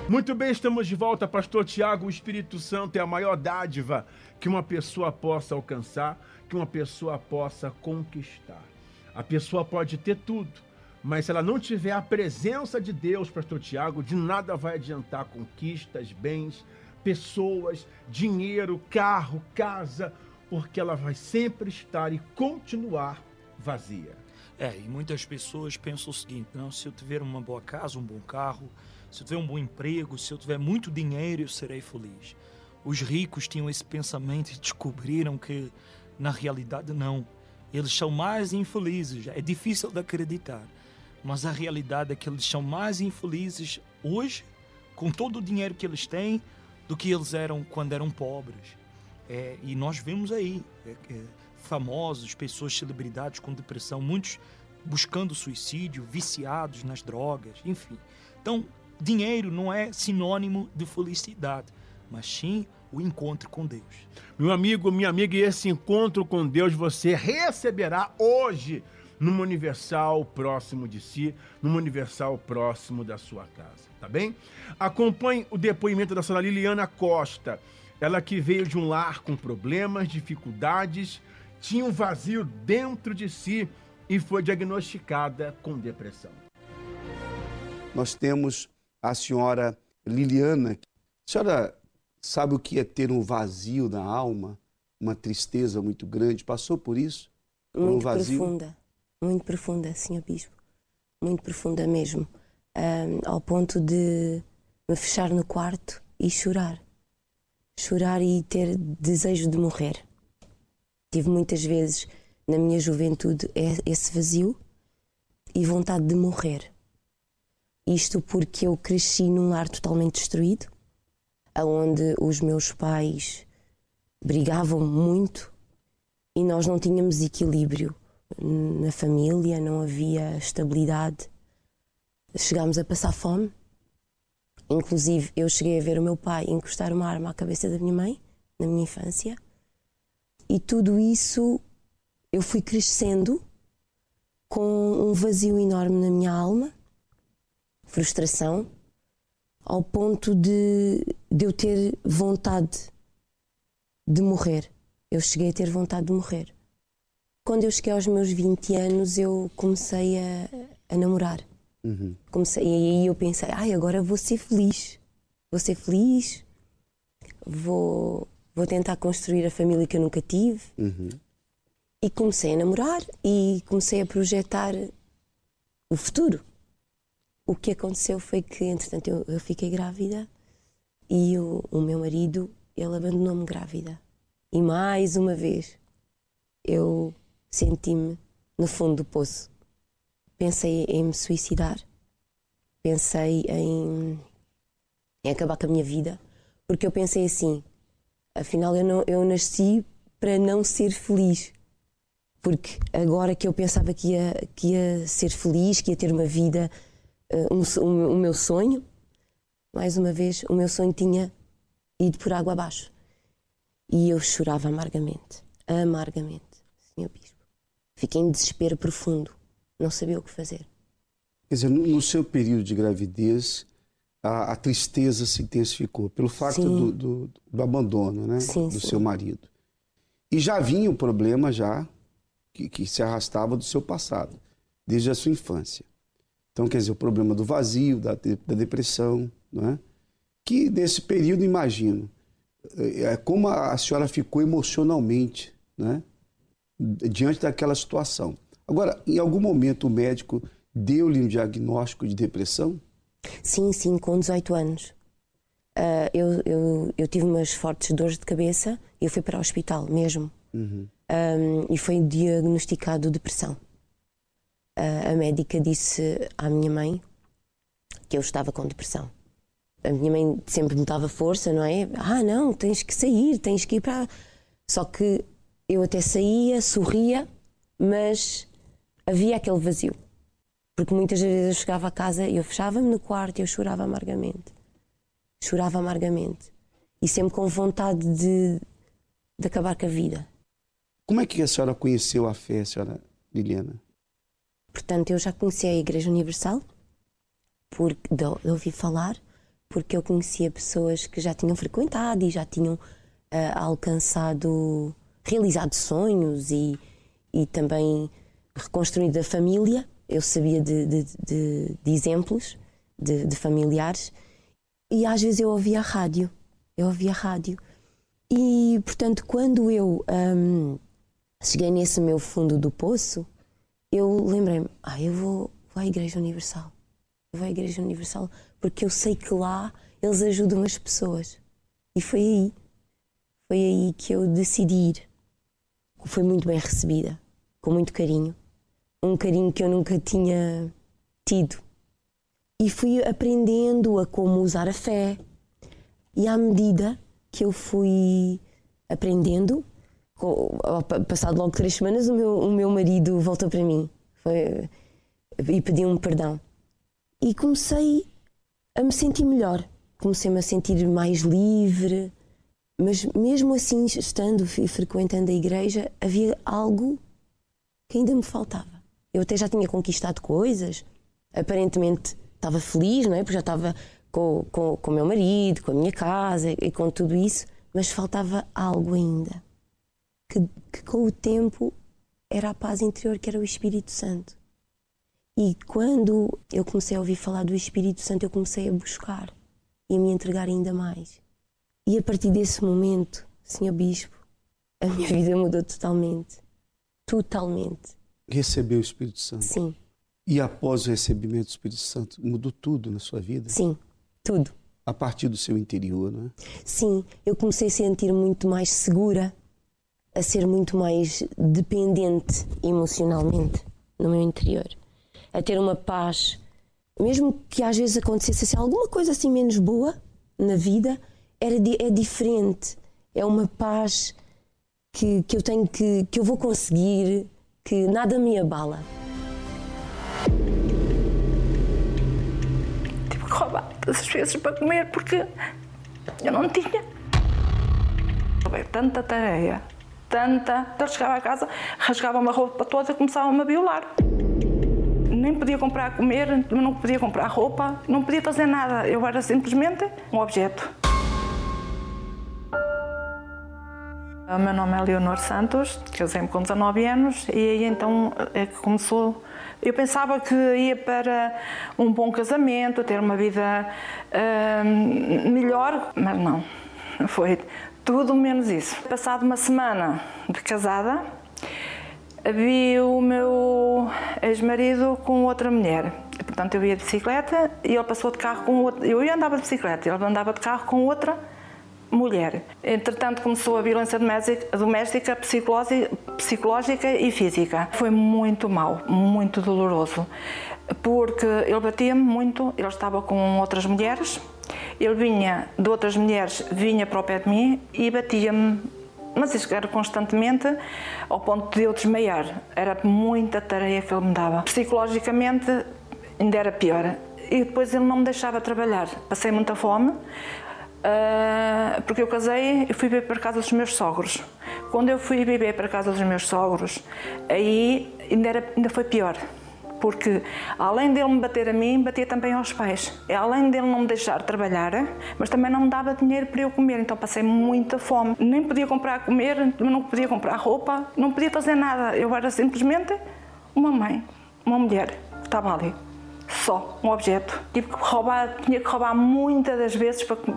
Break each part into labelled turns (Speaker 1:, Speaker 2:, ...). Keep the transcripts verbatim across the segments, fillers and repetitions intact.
Speaker 1: Muito bem, estamos de volta, pastor Tiago. O Espírito Santo é a maior dádiva que uma pessoa possa alcançar, que uma pessoa possa conquistar. A pessoa pode ter tudo, mas se ela não tiver a presença de Deus, pastor Tiago, de nada vai adiantar conquistas, bens, pessoas, dinheiro, carro, casa, porque ela vai sempre estar e continuar vazia.
Speaker 2: É, e muitas pessoas pensam o seguinte: não, se eu tiver uma boa casa, um bom carro, se eu tiver um bom emprego, se eu tiver muito dinheiro, eu serei feliz. Os ricos tinham esse pensamento e descobriram que, na realidade, não. Eles são mais infelizes. É difícil de acreditar, mas a realidade é que eles são mais infelizes hoje, com todo o dinheiro que eles têm, do que eles eram quando eram pobres. É, e nós vemos aí é, é, famosos, pessoas, celebridades com depressão, muitos buscando suicídio, viciados nas drogas, enfim. Então, dinheiro não é sinônimo de felicidade, mas sim o encontro com Deus.
Speaker 1: Meu amigo, minha amiga, e esse encontro com Deus você receberá hoje numa universal próximo de si, numa universal próximo da sua casa, tá bem? Acompanhe o depoimento da senhora Liliana Costa, ela que veio de um lar com problemas, dificuldades, tinha um vazio dentro de si e foi diagnosticada com depressão.
Speaker 3: Nós temos a senhora Liliana. A senhora sabe o que é ter um vazio na alma, uma tristeza muito grande? Passou por isso? Por
Speaker 4: muito
Speaker 3: um vazio?
Speaker 4: profunda, muito profunda, senhor Bispo. Muito profunda mesmo. Um, ao ponto de me fechar no quarto e chorar. Chorar e ter desejo de morrer. Tive muitas vezes na minha juventude esse vazio e vontade de morrer. Isto porque eu cresci num lar totalmente destruído, onde os meus pais brigavam muito e nós não tínhamos equilíbrio na família, não havia estabilidade. Chegámos a passar fome. Inclusive, eu cheguei a ver o meu pai encostar uma arma à cabeça da minha mãe, na minha infância. E tudo isso, eu fui crescendo com um vazio enorme na minha alma, frustração, ao ponto de, de eu ter vontade de morrer. Eu cheguei a ter vontade de morrer. Quando eu cheguei aos meus vinte anos, eu comecei a, a namorar. Uhum. Comecei, e aí eu pensei, ai, agora vou ser feliz. Vou ser feliz, vou, vou tentar construir a família que eu nunca tive. Uhum. E comecei a namorar e comecei a projetar o futuro. O que aconteceu foi que, entretanto, eu, eu fiquei grávida e o, o meu marido, ele abandonou-me grávida. E mais uma vez, eu senti-me no fundo do poço. Pensei em me suicidar, pensei em, em acabar com a minha vida, porque eu pensei assim, afinal eu, não, eu nasci para não ser feliz, porque agora que eu pensava que ia, que ia ser feliz, que ia ter uma vida, uh, um, um, o meu sonho, mais uma vez, o meu sonho tinha ido por água abaixo. E eu chorava amargamente, amargamente, senhor Bispo. Fiquei em desespero profundo. Não sabia o que fazer.
Speaker 3: Quer dizer, no, no seu período de gravidez, a, a tristeza se intensificou pelo fato do, do, do abandono, né?
Speaker 4: Sim,
Speaker 3: do
Speaker 4: sim.
Speaker 3: seu marido. E já vinha o problema já que, que se arrastava do seu passado, desde a sua infância. Então, quer dizer, o problema do vazio, da, da depressão, não é? Que nesse período, imagino, é, como a, a senhora ficou emocionalmente, né? Diante daquela situação. Agora, em algum momento o médico deu-lhe um diagnóstico de depressão?
Speaker 4: Sim, sim, com dezoito anos. Uh, eu, eu, eu tive umas fortes dores de cabeça e eu fui para o hospital mesmo. Uhum. Um, e foi diagnosticado depressão. Uh, a médica disse à minha mãe que eu estava com depressão. A minha mãe sempre me dava força, não é? Ah, não, tens que sair, tens que ir para... Só que eu até saía, sorria, mas havia aquele vazio. Porque muitas vezes eu chegava a casa e eu fechava-me no quarto e eu chorava amargamente. Chorava amargamente. E sempre com vontade de, de acabar com a vida.
Speaker 3: Como é que a senhora conheceu a fé, senhora Liliana?
Speaker 4: Portanto, eu já conheci a Igreja Universal, porque de, de ouvir falar, porque eu conhecia pessoas que já tinham frequentado e já tinham uh, alcançado, realizado sonhos e, e também reconstruído a família. Eu sabia de, de, de, de exemplos de, de familiares e às vezes eu ouvia a rádio, eu ouvia a rádio. E, portanto, quando eu um, cheguei nesse meu fundo do poço, eu lembrei-me, ah, eu vou, vou à Igreja Universal. Eu vou à Igreja Universal porque eu sei que lá eles ajudam as pessoas. E foi aí, foi aí que eu decidi ir. Foi muito bem recebida, com muito carinho. Um carinho que eu nunca tinha tido. E fui aprendendo a como usar a fé. E à medida que eu fui aprendendo, passado logo três semanas, o meu, o meu marido voltou para mim foi, e pediu-me perdão. E comecei a me sentir melhor, comecei-me a sentir mais livre, mas mesmo assim, estando e frequentando a igreja, havia algo que ainda me faltava. Eu até já tinha conquistado coisas, aparentemente estava feliz, não é? Porque já estava com, com, com o meu marido, com a minha casa e com tudo isso, mas faltava algo ainda. Que, que com o tempo era a paz interior, que era o Espírito Santo. E quando eu comecei a ouvir falar do Espírito Santo, eu comecei a buscar e a me entregar ainda mais. E a partir desse momento, senhor Bispo, a minha vida mudou totalmente. Totalmente.
Speaker 3: Recebeu o Espírito Santo?
Speaker 4: Sim.
Speaker 3: E após o recebimento do Espírito Santo, mudou tudo na sua vida?
Speaker 4: Sim, tudo.
Speaker 3: A partir do seu interior, não é?
Speaker 4: Sim, eu comecei a sentir muito mais segura, a ser muito mais dependente emocionalmente no meu interior. A ter uma paz, mesmo que às vezes acontecesse assim, alguma coisa assim menos boa na vida, era, é diferente. É uma paz que, que eu tenho que, que eu vou conseguir, que nada me abala.
Speaker 5: Tive que roubar todas as vezes para comer porque eu não tinha. Roubei tanta tarefa, tanta. Eu chegava a casa, rasgava-me a roupa toda e começavam-me a violar. Nem podia comprar a comer, não podia comprar roupa, não podia fazer nada. Eu era simplesmente um objeto. O meu nome é Leonor Santos, casei-me com dezanove anos e aí então é que começou. Eu pensava que ia para um bom casamento, ter uma vida uh, melhor, mas não. Foi tudo menos isso. Passado uma semana de casada, vi o meu ex-marido com outra mulher. Portanto, eu ia de bicicleta e ele passou de carro com outra. Eu ia andava de bicicleta, ele andava de carro com outra mulher. Entretanto, começou a violência doméstica, psicológica e física. Foi muito mau, muito doloroso, porque ele batia-me muito, ele estava com outras mulheres, ele vinha de outras mulheres, vinha para o pé de mim e batia-me. Mas isso era constantemente, ao ponto de eu desmaiar. Era muita tarefa que ele me dava. Psicologicamente ainda era pior. E depois ele não me deixava trabalhar. Passei muita fome, porque eu casei e fui viver para a casa dos meus sogros. Quando eu fui viver para a casa dos meus sogros, aí ainda, era, ainda foi pior. Porque além dele me bater a mim, batia também aos pais. Além dele não me deixar trabalhar, mas também não me dava dinheiro para eu comer, então passei muita fome. Nem podia comprar comer, não podia comprar roupa, não podia fazer nada. Eu era simplesmente uma mãe, uma mulher que estava ali, só um objeto. Tive que roubar, tinha que roubar muitas das vezes para comer.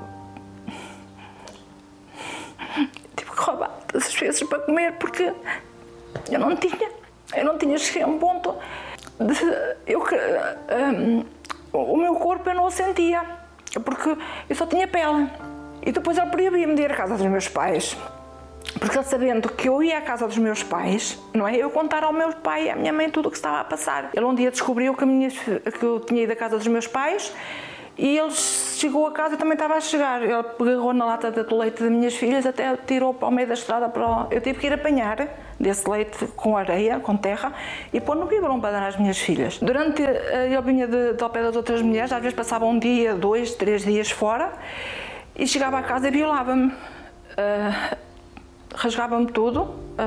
Speaker 5: Tive que roubar todas as vezes para comer porque eu não tinha, eu não tinha chegado a um ponto. Eu, um, o meu corpo eu não o sentia, porque eu só tinha pele. E depois ele proibia-me de ir à casa dos meus pais, porque ele sabendo que eu ia à casa dos meus pais, não é? Eu contar ao meu pai e à minha mãe tudo o que estava a passar. Ele um dia descobriu que, a minha, que eu tinha ido à casa dos meus pais e ele chegou a casa e também estava a chegar. Ele pegou na lata de leite das minhas filhas, até tirou para o meio da estrada. Para o... Eu tive que ir apanhar desse leite com areia, com terra, e pôr no biberon para dar às minhas filhas. Durante, ele vinha de, de ao pé das outras mulheres, às vezes passava um dia, dois, três dias fora, e chegava à casa e violava-me. Uh, rasgava-me tudo, uh,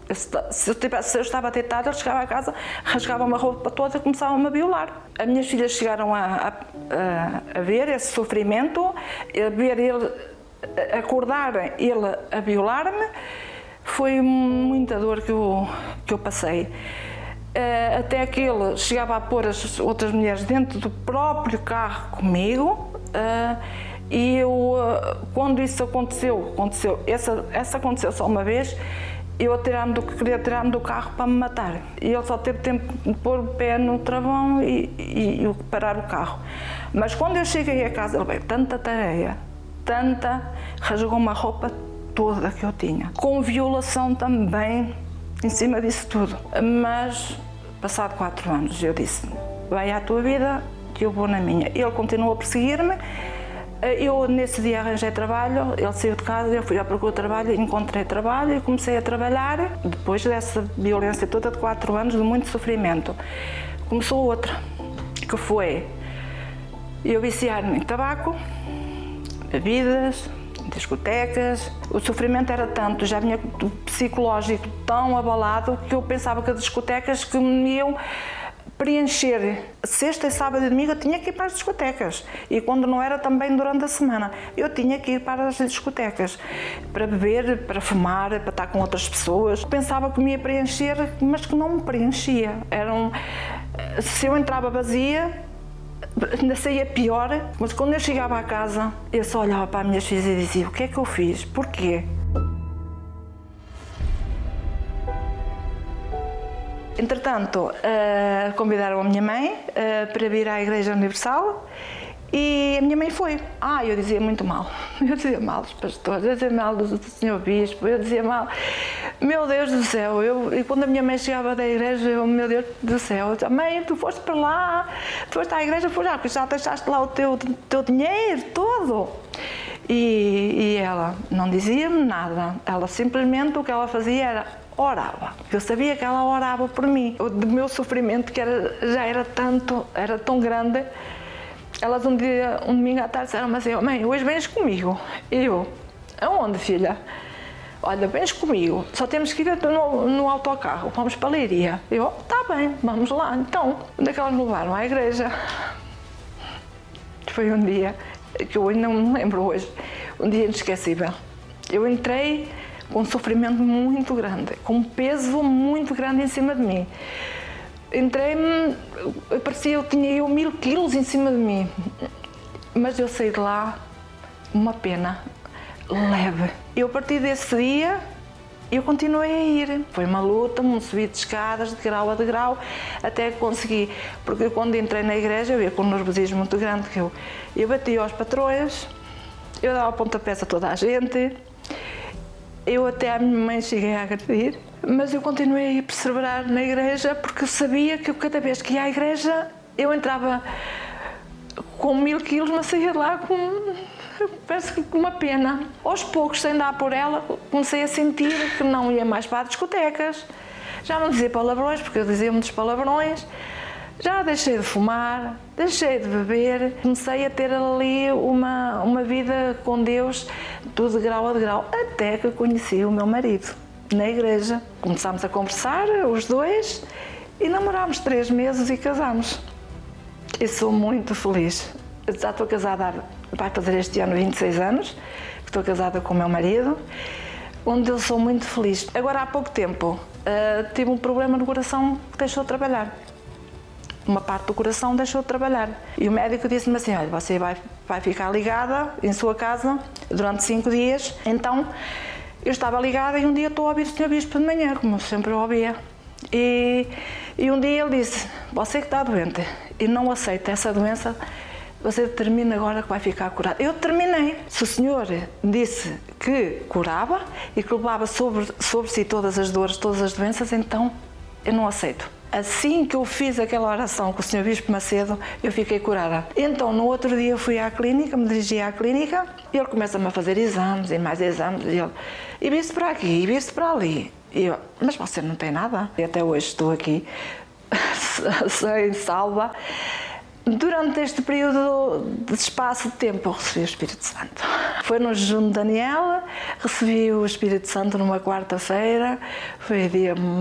Speaker 5: Se eu, tivesse, se eu estava deitada, ele chegava a casa, rasgava uma roupa toda e começava-me a violar. As minhas filhas chegaram a, a, a, a ver esse sofrimento, a ver ele, acordar ele a violar-me. Foi muita dor que eu, que eu passei. Até que ele chegava a pôr as outras mulheres dentro do próprio carro comigo. E eu, quando isso aconteceu, aconteceu essa, essa aconteceu só uma vez, eu tirar-me do, queria tirar-me do carro para me matar. E ele só teve tempo de pôr o pé no travão e, e, e parar o carro. Mas quando eu cheguei a casa, ele veio tanta tareia, tanta, rasgou uma roupa toda que eu tinha. Com violação também, em cima disso tudo. Mas, passado quatro anos, eu disse, vai à tua vida, que eu vou na minha. Ele continuou a perseguir-me. Eu, nesse dia, arranjei trabalho, ele saiu de casa, eu fui à procura de trabalho, encontrei trabalho e comecei a trabalhar. Depois dessa violência toda de quatro anos, de muito sofrimento, começou outra, que foi eu viciar-me em tabaco, bebidas, discotecas. O sofrimento era tanto, já vinha psicológico tão abalado, que eu pensava que as discotecas que me iam preencher. Sexta, sábado e domingo eu tinha que ir para as discotecas, e quando não era também durante a semana eu tinha que ir para as discotecas para beber, para fumar, para estar com outras pessoas. Pensava que me ia preencher, mas que não me preenchia. Era um... Se eu entrava vazia, ainda saía pior. Mas quando eu chegava à casa, eu só olhava para as minhas filhas e dizia, o que é que eu fiz? Porquê? Entretanto, uh, convidaram a minha mãe uh, para vir à Igreja Universal e a minha mãe foi. Ah, eu dizia muito mal. Eu dizia mal dos pastores, eu dizia mal do, do senhor Bispo, eu dizia mal. Meu Deus do céu, eu, e quando a minha mãe chegava da igreja, eu, meu Deus do céu, eu dizia, mãe, tu foste para lá, tu foste à igreja, foi já, porque já deixaste lá o teu, teu dinheiro todo. E, e ela não dizia-me nada, ela simplesmente o que ela fazia era orava. Eu sabia que ela orava por mim. O do meu sofrimento, que era, já era tanto, era tão grande. Elas um dia, um domingo à tarde, disseram-me assim, mãe, hoje vens comigo. E eu, aonde, filha? Olha, vens comigo, só temos que ir no, no autocarro, vamos para a Leiria. Eu, tá bem, vamos lá. Então, onde é que elas me levaram? À igreja. Foi um dia que eu ainda me lembro hoje, um dia inesquecível. Eu entrei com um sofrimento muito grande, com um peso muito grande em cima de mim. Entrei-me, parecia que eu tinha eu mil quilos em cima de mim, mas eu saí de lá uma pena leve. Eu, a partir desse dia, eu continuei a ir. Foi uma luta, um subir de escadas, de grau a degrau, até que consegui. Porque quando entrei na igreja, eu ia com um nervosismo muito grande, que eu, eu batia aos patrões, eu dava pontapés a toda a gente. Eu até a minha mãe cheguei a agredir, mas eu continuei a perseverar na igreja porque eu sabia que eu, cada vez que ia à igreja, eu entrava com mil quilos, mas saía de lá com, parece que com uma pena. Aos poucos, sem dar por ela, comecei a sentir que não ia mais para as discotecas. Já não dizia palavrões, porque eu dizia muitos palavrões. Já deixei de fumar, deixei de beber, comecei a ter ali uma, uma vida com Deus, tudo de grau a de grau, até que conheci o meu marido na igreja. Começámos a conversar, os dois, e namorámos três meses e casámos. E sou muito feliz. Eu já estou casada, vai fazer este ano vinte e seis anos, que estou casada com o meu marido, onde eu sou muito feliz. Agora, há pouco tempo, uh, tive um problema no coração que deixou de trabalhar. Uma parte do coração deixou de trabalhar. E o médico disse-me assim, olha, você vai, vai ficar ligada em sua casa durante cinco dias. Então, eu estava ligada e um dia estou a ouvir o senhor Bispo de manhã, como eu sempre ouvia. E, e um dia ele disse, você que está doente e não aceita essa doença, você determina agora que vai ficar curado. Eu determinei. Se o senhor disse que curava e que levava sobre, sobre si todas as dores, todas as doenças, então eu não aceito. Assim que eu fiz aquela oração com o senhor Bispo Macedo, eu fiquei curada. Então, no outro dia, eu fui à clínica, me dirigi à clínica, e ele começa-me a fazer exames e mais exames, e ele, e visto para aqui, e visto para ali. E eu, mas você não tem nada? E até hoje estou aqui, sem salva. Durante este período de espaço de tempo eu recebi o Espírito Santo. Foi no jejum de Daniel, recebi o Espírito Santo numa quarta-feira, foi dia